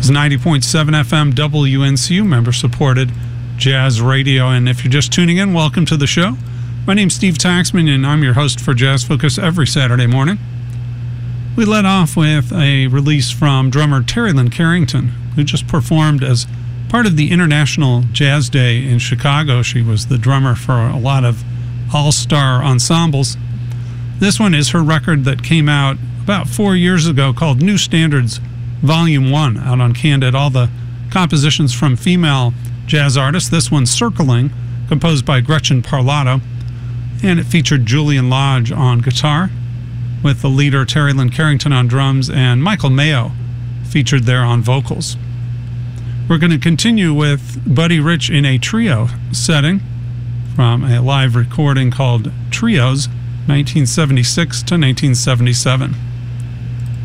It's 90.7 FM WNCU, member-supported jazz radio. And if you're just tuning in, welcome to the show. My name's Steve Taxman, and I'm your host for Jazz Focus every Saturday morning. We led off with a release from drummer Terry Lynn Carrington, who just performed as part of the International Jazz Day in Chicago. She was the drummer for a lot of all-star ensembles. This one is her record that came out about 4 years ago called New Standards Volume 1, out on Candid. All the compositions from female jazz artists. This one, Circling, composed by Gretchen Parlato, and it featured Julian Lodge on guitar, with the leader Terry Lynn Carrington on drums, and Michael Mayo featured there on vocals. We're going to continue with Buddy Rich in a trio setting from a live recording called Trios, 1976 to 1977.